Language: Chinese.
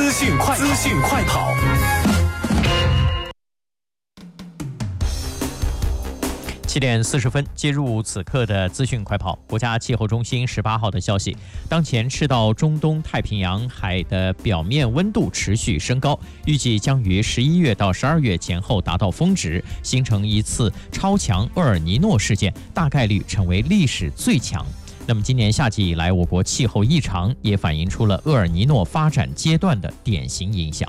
讯快跑。 7点40分，接入此刻的资讯快跑。国家气候中心18号的消息，当前赤道中东太平洋海的表面温度持续升高，预计将于11月到12月前后达到峰值，形成一次超强厄尔尼诺事件，大概率成为历史最强。那么今年夏季以来，我国气候异常也反映出了厄尔尼诺发展阶段的典型影响。